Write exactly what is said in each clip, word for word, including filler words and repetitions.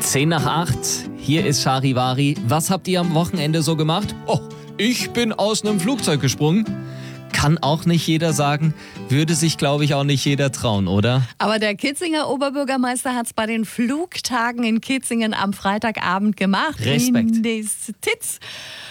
Zehn nach acht, hier ist Charivari. Was habt ihr am Wochenende so gemacht? Oh, ich bin aus einem Flugzeug gesprungen. Kann auch nicht jeder sagen, würde sich, glaube ich, auch nicht jeder trauen, oder? Aber der Kitzinger Oberbürgermeister hat es bei den Flugtagen in Kitzingen am Freitagabend gemacht. Respekt. Ines Titz.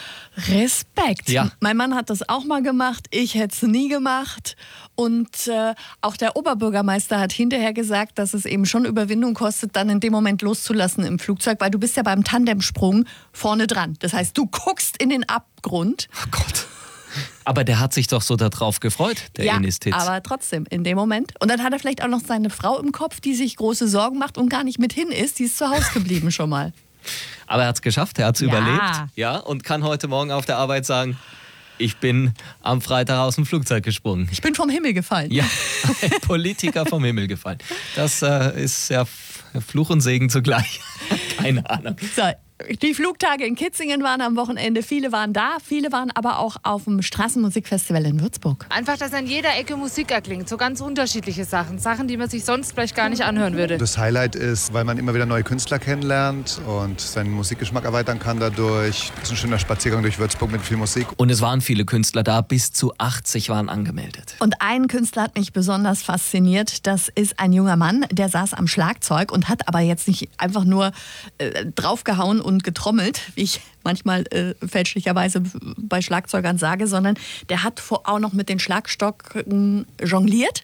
Respekt. Ja. Mein Mann hat das auch mal gemacht, ich hätte es nie gemacht. Und äh, auch der Oberbürgermeister hat hinterher gesagt, dass es eben schon Überwindung kostet, dann in dem Moment loszulassen im Flugzeug, weil du bist ja beim Tandemsprung vorne dran. Das heißt, du guckst in den Abgrund. Oh Gott. Aber der hat sich doch so darauf gefreut, der ja, Ines Titz. aber trotzdem, in dem Moment. Und dann hat er vielleicht auch noch seine Frau im Kopf, die sich große Sorgen macht und gar nicht mit hin ist. Die ist zu Hause geblieben schon mal. Aber er hat es geschafft, er hat es Ja. überlebt. Ja, und kann heute Morgen auf der Arbeit sagen, ich bin am Freitag aus dem Flugzeug gesprungen. Ich bin vom Himmel gefallen. Ja, ein Politiker vom Himmel gefallen. Das äh, ist ja Fluch und Segen zugleich. Keine Ahnung. So, die Flugtage in Kitzingen waren am Wochenende. Viele waren da, viele waren aber auch auf dem Straßenmusikfestival in Würzburg. Einfach, dass an jeder Ecke Musik erklingt. So ganz unterschiedliche Sachen. Sachen, die man sich sonst vielleicht gar nicht anhören würde. Das Highlight ist, weil man immer wieder neue Künstler kennenlernt und seinen Musikgeschmack erweitern kann dadurch. Das ist ein schöner Spaziergang durch Würzburg mit viel Musik. Und es waren viele Künstler da, bis zu achtzig waren angemeldet. Und ein Künstler hat mich besonders fasziniert. Das ist ein junger Mann, der saß am Schlagzeug und hat aber jetzt nicht einfach nur äh, draufgehauen und getrommelt, wie ich manchmal äh, fälschlicherweise bei Schlagzeugern sage, sondern der hat vor, auch noch mit den Schlagstocken jongliert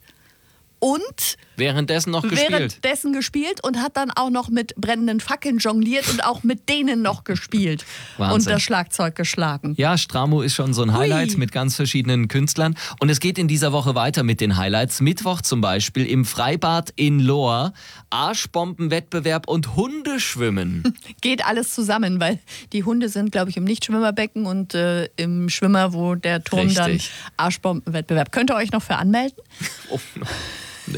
und Währenddessen noch gespielt. währenddessen gespielt und hat dann auch noch mit brennenden Fackeln jongliert und auch mit denen noch gespielt Wahnsinn. und das Schlagzeug geschlagen. Ja, Stramo ist schon so ein Highlight Hui. mit ganz verschiedenen Künstlern. Und es geht in dieser Woche weiter mit den Highlights. Mittwoch zum Beispiel im Freibad in Lohr. Arschbombenwettbewerb und Hundeschwimmen. Geht alles zusammen, weil die Hunde sind, glaube ich, im Nichtschwimmerbecken und äh, im Schwimmer, wo der Turm Richtig. dann Arschbombenwettbewerb. Könnt ihr euch noch für anmelden? Oh, nö.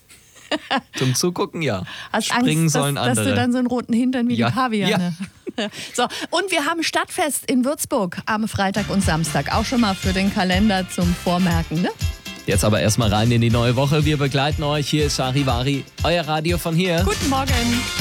Zum Zugucken, ja. Hast Springen Angst, sollen dass, dass andere. du dann so einen roten Hintern wie Ja. die Paviane. Ja. So, und wir haben Stadtfest in Würzburg am Freitag und Samstag. Auch schon mal für den Kalender zum Vormerken, ne? Jetzt aber erstmal rein in die neue Woche. Wir begleiten euch. Hier ist Charivari, euer Radio von hier. Guten Morgen.